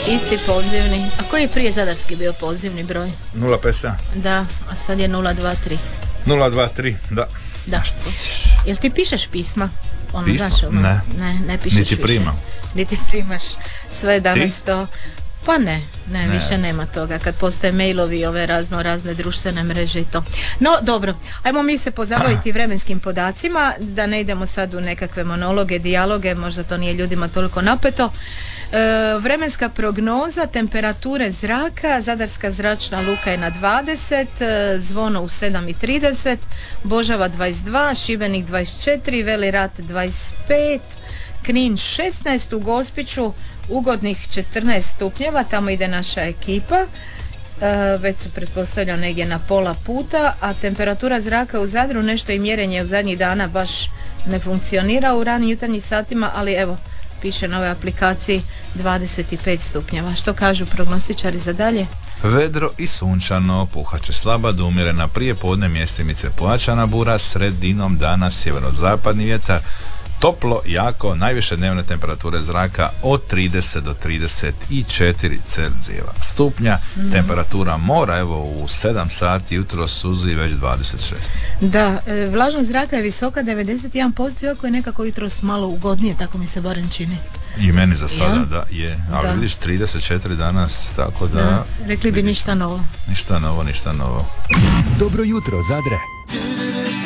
Isti pozivni. A koji je prije zadarski bio pozivni broj? 057. Da, a sad je 023. 023, da. Da. Jel ti pišeš pisma? Ono, Pismo? Znaš, ono, ne pišeš Niti više. primam. Niti primaš. Sve danas Ti? to... Pa ne, više nema toga kad postoje mailovi i ove razne društvene mreže i to. No dobro, ajmo mi se pozabaviti vremenskim podacima, da ne idemo sad u nekakve monologe, dijaloge, možda to nije ljudima toliko napeto. Vremenska prognoza, temperature zraka, Zadarska zračna luka je na 20, Zvono u 7:30, Božava 22, Šibenik 24, Veli Rat 25, Knin 16, u Gospiću ugodnih 14 stupnjeva, tamo ide naša ekipa, već su pretpostavljam negdje na pola puta, a temperatura zraka u Zadru, nešto i mjerenje u zadnjih dana baš ne funkcionira u ranim jutarnjim satima, ali evo, piše na ovoj aplikaciji 25 stupnjeva. Što kažu prognostičari za dalje? Vedro i sunčano, puhat će slaba do umjerena prijepodne, mjestimice pojačana bura, sredinom dana sjeverozapadni vjetar, toplo, jako, najviše dnevne temperature zraka od 30 do 34 Celzijeva stupnja. Temperatura mora, evo, u 7 sati jutro suzi već 26. Da, vlažnost zraka je visoka 91%, iako je nekako jutros malo ugodnije, tako mi se barem čini. I meni za sada, da, je. Ali da. Vidiš, 34 danas, tako da... Rekli bi ništa novo. Ništa novo. Dobro jutro, Zadre.